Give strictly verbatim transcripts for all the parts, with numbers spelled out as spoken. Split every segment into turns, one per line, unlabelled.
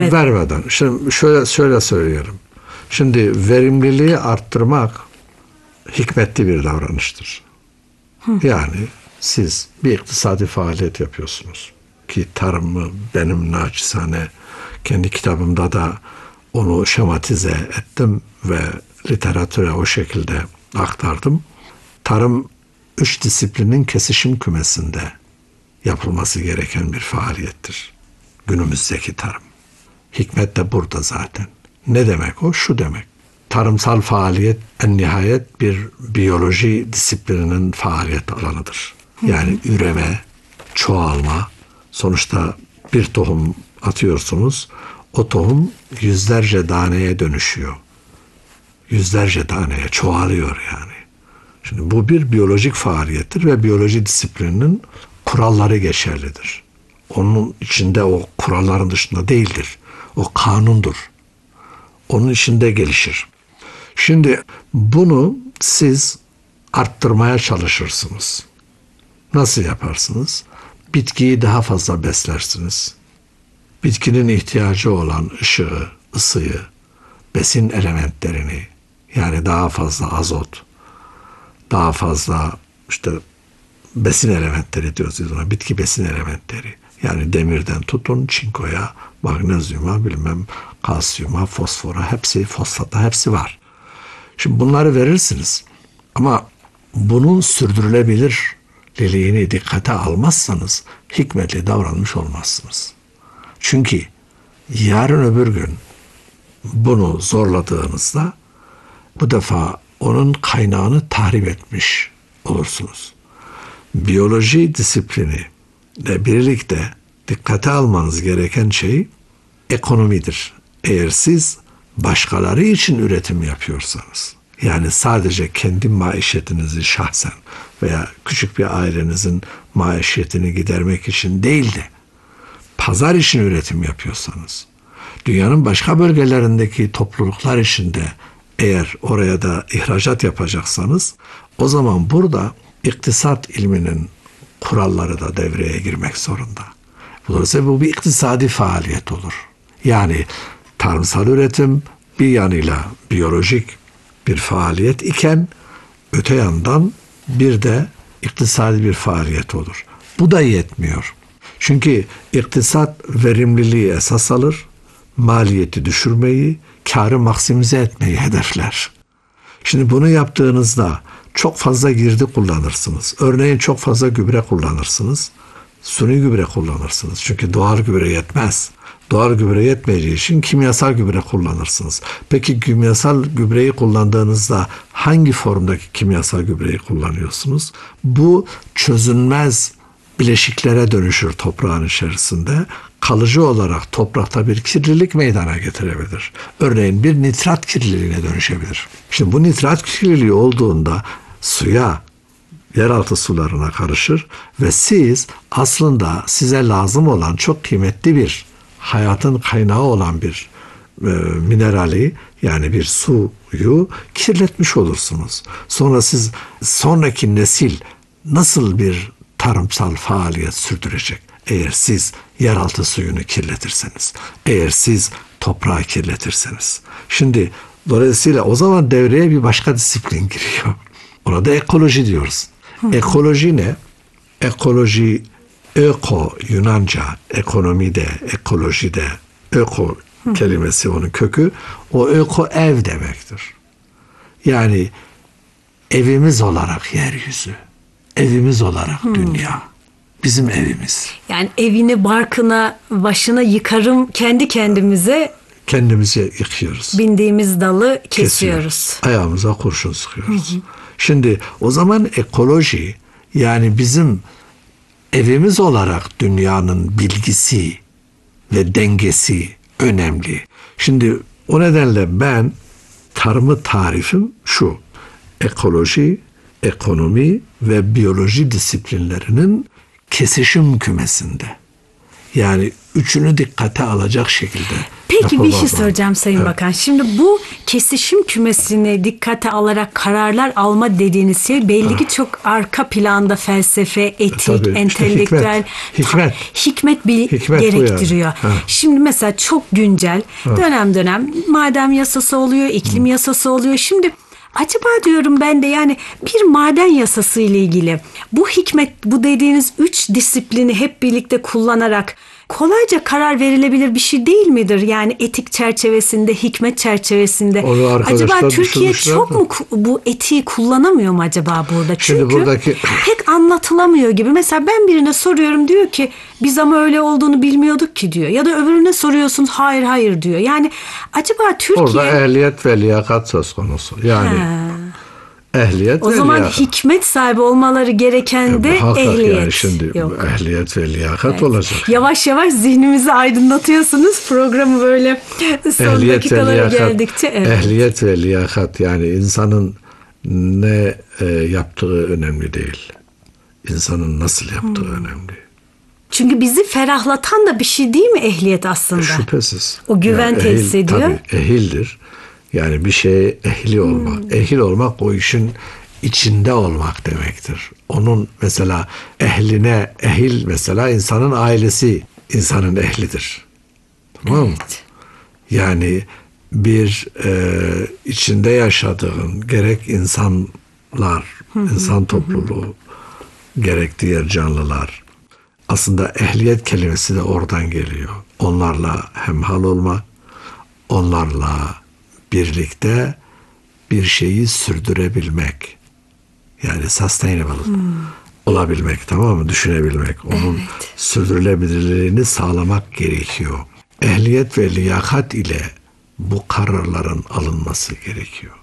Vermeden. Şimdi şöyle şöyle söylüyorum. Şimdi verimliliği arttırmak hikmetli bir davranıştır. Hı. Yani siz bir iktisadi faaliyet yapıyorsunuz. Ki tarımı benim naçizane kendi kitabımda da onu şematize ettim ve literatüre o şekilde aktardım. Tarım üç disiplinin kesişim kümesinde yapılması gereken bir faaliyettir. Günümüzdeki tarım. Hikmet de burada zaten. Ne demek o? Şu demek. Tarımsal faaliyet en nihayet bir biyoloji disiplininin faaliyet alanıdır. Yani hı hı. üreme, çoğalma. Sonuçta bir tohum atıyorsunuz. O tohum yüzlerce taneye dönüşüyor. Yüzlerce taneye çoğalıyor yani. Şimdi bu bir biyolojik faaliyettir ve biyoloji disiplininin kuralları geçerlidir. Onun içinde o kuralların dışında değildir. O kanundur. Onun içinde gelişir. Şimdi bunu siz arttırmaya çalışırsınız. Nasıl yaparsınız? Bitkiyi daha fazla beslersiniz. Bitkinin ihtiyacı olan ışığı, ısıyı, besin elementlerini, yani daha fazla azot, daha fazla işte besin elementleri diyoruz ona, bitki besin elementleri. Yani demirden tutun çinkoya, magnezyuma, bilmem kalsiyuma, fosfora, hepsi, fosfata hepsi var. Şimdi bunları verirsiniz. Ama bunun sürdürülebilirliğini dikkate almazsanız hikmetli davranmış olmazsınız. Çünkü yarın öbür gün bunu zorladığınızda bu defa onun kaynağını tahrip etmiş olursunuz. Biyoloji disiplini ile birlikte dikkate almanız gereken şey ekonomidir. Eğer siz başkaları için üretim yapıyorsanız, yani sadece kendi maişetinizi şahsen veya küçük bir ailenizin maişetini gidermek için değil de pazar için üretim yapıyorsanız, dünyanın başka bölgelerindeki topluluklar için de eğer oraya da ihracat yapacaksanız, o zaman burada iktisat ilminin kuralları da devreye girmek zorunda. Dolayısıyla bu bir iktisadi faaliyet olur. Yani tarımsal üretim bir yanıyla biyolojik bir faaliyet iken öte yandan bir de iktisadi bir faaliyet olur. Bu da yetmiyor. Çünkü iktisat verimliliği esas alır, maliyeti düşürmeyi, kârı maksimize etmeyi hedefler. Şimdi bunu yaptığınızda çok fazla girdi kullanırsınız. Örneğin çok fazla gübre kullanırsınız. Suni gübre kullanırsınız. Çünkü doğal gübre yetmez. Doğal gübre yetmeyeceği için kimyasal gübre kullanırsınız. Peki kimyasal gübreyi kullandığınızda hangi formdaki kimyasal gübreyi kullanıyorsunuz? Bu çözünmez bileşiklere dönüşür toprağın içerisinde. Kalıcı olarak toprakta bir kirlilik meydana getirebilir. Örneğin bir nitrat kirliliğine dönüşebilir. Şimdi bu nitrat kirliliği olduğunda suya, yeraltı sularına karışır ve siz aslında size lazım olan çok kıymetli bir hayatın kaynağı olan bir e, minerali, yani bir suyu kirletmiş olursunuz. Sonra siz sonraki nesil nasıl bir tarımsal faaliyet sürdürecek? Eğer siz yeraltı suyunu kirletirseniz, eğer siz toprağı kirletirseniz. Şimdi dolayısıyla o zaman devreye bir başka disiplin giriyor. Ona da ekoloji diyoruz. Hı. Ekoloji ne? Ekoloji, öko Yunanca, ekonomide, ekolojide, öko Hı. kelimesi onun kökü. O öko ev demektir. Yani evimiz olarak yeryüzü, evimiz olarak Hı. dünya. Bizim evimiz.
Yani evini, barkına, başına yıkarım kendi kendimize.
Kendimize yıkıyoruz.
Bindiğimiz dalı kesiyoruz.
kesiyoruz. Ayağımıza kurşun sıkıyoruz. Hı hı. Şimdi o zaman ekoloji, yani bizim evimiz olarak dünyanın bilgisi ve dengesi önemli. Şimdi o nedenle ben tarımı tarifim şu: ekoloji, ekonomi ve biyoloji disiplinlerinin kesişim kümesinde. Yani üçünü dikkate alacak şekilde.
Peki bir şey
lazım.
soracağım Sayın
Evet.
Bakan. Şimdi bu kesişim kümesini dikkate alarak kararlar alma dediğiniz şey belli ki çok arka planda felsefe, etik,
Tabii, işte
entelektüel,
hikmet, hikmet.
ta- hikmet bir
Hikmet bu
gerektiriyor.
yani. Ha.
Şimdi mesela çok güncel dönem dönem maden yasası oluyor, iklim yasası oluyor. Şimdi acaba diyorum ben de yani bir maden yasası ile ilgili bu hikmet, bu dediğiniz üç disiplini hep birlikte kullanarak kolayca karar verilebilir bir şey değil midir? Yani etik çerçevesinde, hikmet çerçevesinde.
Onu arkadaşlar
Acaba Türkiye
düşünmüşler
çok
de.
mu ku- bu etiği kullanamıyor mu acaba burada?
Şimdi
Çünkü
buradaki-
pek anlatılamıyor gibi. Mesela ben birine soruyorum, diyor ki biz ama öyle olduğunu bilmiyorduk ki diyor. Ya da öbürüne soruyorsunuz, hayır hayır diyor. Yani acaba Türkiye...
Orada ehliyet ve liyakat söz konusu. Yani
Ha.
ehliyet
O
ve
zaman
liyakat.
hikmet sahibi olmaları gereken de
Muhakkak
ehliyet.
yani şimdi
Yok.
ehliyet ve liyakat olacak.
Yavaş yavaş zihnimizi aydınlatıyorsunuz. Programı böyle son
Ehliyet ve
dakikalara
liyakat,
geldikçe. Evet.
ehliyet ve liyakat yani insanın ne e, yaptığı önemli değil. İnsanın nasıl yaptığı
Hmm.
önemli.
Çünkü bizi ferahlatan da bir şey değil mi ehliyet aslında?
Şüphesiz.
O güven
Yani
tesis ediyor.
Tabii ehildir. Yani bir şeye ehli olmak.
Hmm.
Ehil olmak o işin içinde olmak demektir. Onun mesela ehline ehil mesela insanın ailesi insanın ehlidir. Tamam mı?
Evet.
Yani bir e, içinde yaşadığın gerek insanlar, insan topluluğu, gerek diğer canlılar. Aslında ehliyet kelimesi de oradan geliyor. Onlarla hemhal olmak, onlarla birlikte bir şeyi sürdürebilmek. Yani sustainable olabilmek, tamam mı? Düşünebilmek. Onun
Evet.
sürdürülebilirliğini sağlamak gerekiyor. Ehliyet ve liyakat ile bu kararların alınması gerekiyor.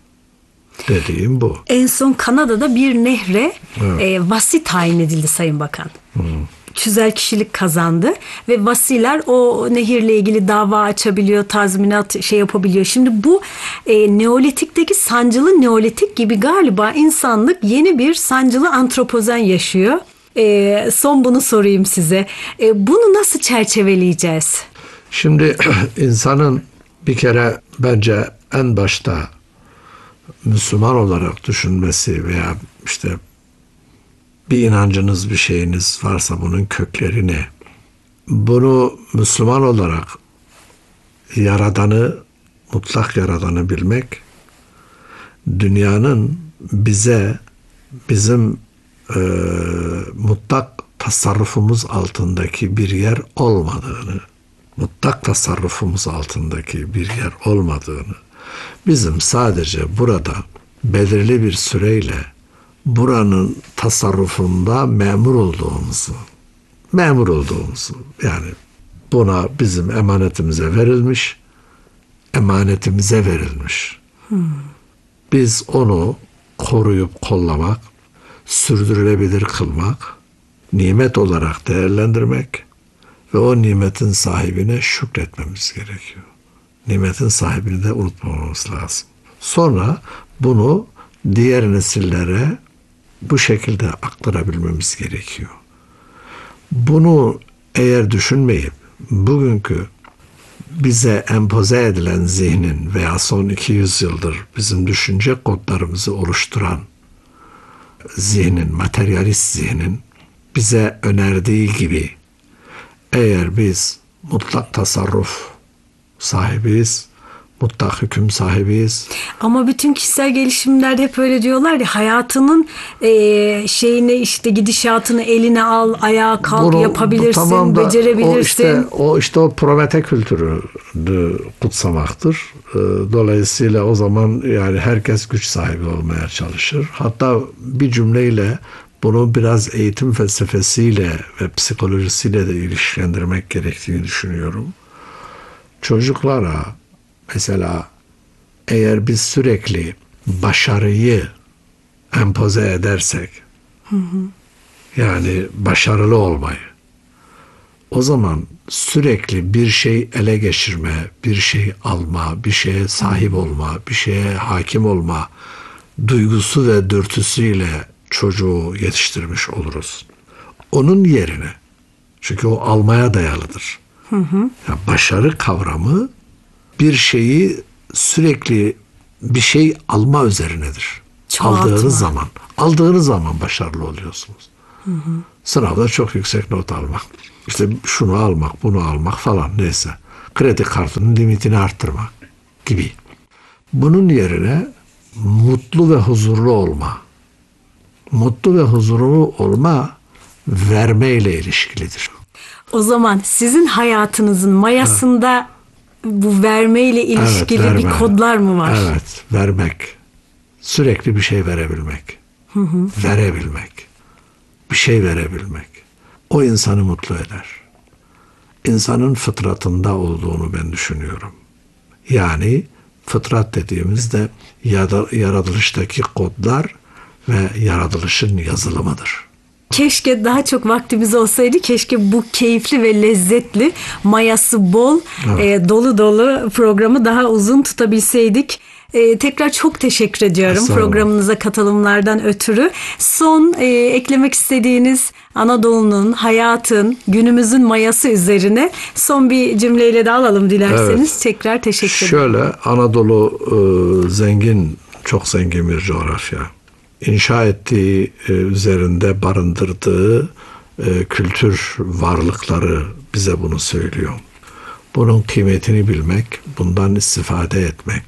Dediğim bu.
En son Kanada'da bir nehre
Evet.
e, vasi tayin edildi Sayın Bakan. Tüzel kişilik kazandı ve vasiler o nehirle ilgili dava açabiliyor, tazminat şey yapabiliyor. Şimdi bu e, Neolitik'teki sancılı Neolitik gibi galiba insanlık yeni bir sancılı antropozen yaşıyor. E, son bunu sorayım size. E, bunu nasıl çerçeveleyeceğiz?
Şimdi insanın bir kere bence en başta Müslüman olarak düşünmesi veya işte bir inancınız, bir şeyiniz varsa bunun kökleri ne? Bunu Müslüman olarak Yaradanı, mutlak Yaradanı bilmek, dünyanın bize, bizim e, mutlak tasarrufumuz altındaki bir yer olmadığını, mutlak tasarrufumuz altındaki bir yer olmadığını, bizim sadece burada belirli bir süreyle buranın tasarrufunda memur olduğumuzu, memur olduğumuzu, yani buna bizim emanetimize verilmiş, emanetimize verilmiş. Hmm. Biz onu koruyup kollamak, sürdürülebilir kılmak, nimet olarak değerlendirmek ve o nimetin sahibine şükretmemiz gerekiyor. Nimetin sahibini de unutmamamız lazım. Sonra bunu diğer nesillere bu şekilde aktarabilmemiz gerekiyor. Bunu eğer düşünmeyip bugünkü bize empoze edilen zihnin veya son iki yüz yıldır bizim düşünce kodlarımızı oluşturan zihnin, materyalist zihnin bize önerdiği gibi eğer biz mutlak tasarruf sahibiyiz, mutlak hüküm sahibiyiz.
Ama bütün kişisel gelişimlerde hep öyle diyorlar ya, hayatının e, şeyini işte gidişatını eline al, ayağa kalk,
Bunu,
yapabilirsin,
tamam da
becerebilirsin.
O işte o işte o Promete kültürü kutsamaktır. Dolayısıyla o zaman yani herkes güç sahibi olmaya çalışır. Hatta bir cümleyle bunu biraz eğitim felsefesiyle ve psikolojisiyle de ilişkilendirmek gerektiğini düşünüyorum. Çocuklara mesela eğer biz sürekli başarıyı empoze edersek, hı hı. yani başarılı olmayı, o zaman sürekli bir şey ele geçirme, bir şey alma, bir şeye sahip olma, bir şeye hakim olma duygusu ve dürtüsüyle çocuğu yetiştirmiş oluruz. Onun yerine Çünkü o almaya dayalıdır. Hı hı. Ya başarı kavramı bir şeyi sürekli bir şey alma üzerinedir.
Çoğaltma.
Aldığınız zaman, aldığınız zaman başarılı oluyorsunuz. Hı hı. Sınavda çok yüksek not almak, işte şunu almak, bunu almak falan neyse. Kredi kartının limitini arttırmak gibi. Bunun yerine mutlu ve huzurlu olma. Mutlu ve huzurlu olma verme ile ilişkilidir.
O zaman sizin hayatınızın mayasında evet. bu verme ile ilişkili
evet,
bir kodlar mı var?
Evet, vermek. Sürekli bir şey verebilmek. Hı hı. Verebilmek. Bir şey verebilmek. O insanı mutlu eder. İnsanın fıtratında olduğunu ben düşünüyorum. Yani fıtrat dediğimizde yaratılıştaki kodlar ve yaratılışın yazılımıdır.
Keşke daha çok vaktimiz olsaydı. Keşke bu keyifli ve lezzetli, mayası bol, evet. e, dolu dolu programı daha uzun tutabilseydik. E, tekrar çok teşekkür ediyorum programınıza katılımlardan ötürü. Son e, eklemek istediğiniz Anadolu'nun, hayatın, günümüzün mayası üzerine son bir cümleyle de alalım dilerseniz. Evet. Tekrar teşekkür ederim.
Şöyle, Anadolu e, zengin, çok zengin bir coğrafya. İnşa ettiği, e, üzerinde barındırdığı e, kültür varlıkları bize bunu söylüyor. Bunun kıymetini bilmek, bundan istifade etmek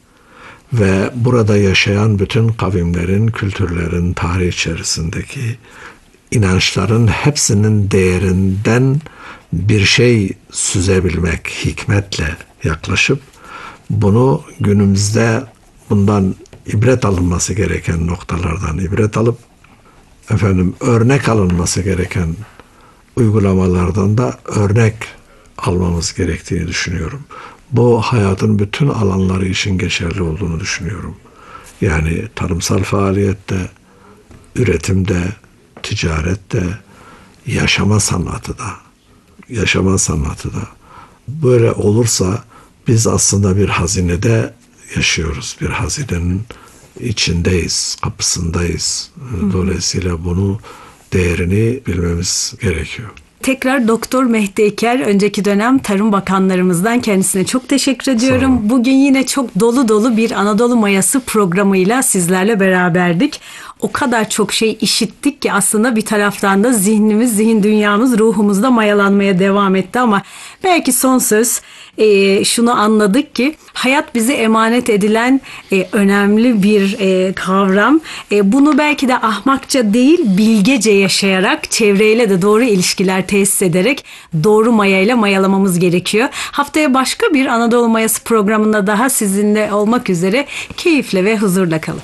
ve burada yaşayan bütün kavimlerin, kültürlerin, tarih içerisindeki inançların hepsinin değerinden bir şey süzebilmek, hikmetle yaklaşıp bunu günümüzde bundan ibret alınması gereken noktalardan ibret alıp efendim örnek alınması gereken uygulamalardan da örnek almamız gerektiğini düşünüyorum. Bu hayatın bütün alanları için geçerli olduğunu düşünüyorum. Yani tarımsal faaliyette, üretimde, ticarette, yaşama sanatı da, yaşama sanatı da. Böyle olursa biz aslında bir hazinede yaşıyoruz. Bir hazinenin içindeyiz, kapısındayız. Dolayısıyla bunu, değerini bilmemiz gerekiyor.
Tekrar Doktor Mehdi Eker, önceki dönem Tarım Bakanlarımızdan, kendisine çok teşekkür ediyorum. Bugün yine çok dolu dolu bir Anadolu Mayası programıyla sizlerle beraberdik. O kadar çok şey işittik ki aslında bir taraftan da zihnimiz, zihin dünyamız, ruhumuz da mayalanmaya devam etti ama belki son söz e, şunu anladık ki hayat bize emanet edilen e, önemli bir e, kavram. E, bunu belki de ahmakça değil, bilgece yaşayarak, çevreyle de doğru ilişkiler tesis ederek doğru mayayla mayalamamız gerekiyor. Haftaya başka bir Anadolu Mayası programında daha sizinle olmak üzere keyifle ve huzurla kalın.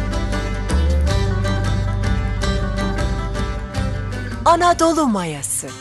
Anadolu Mayası.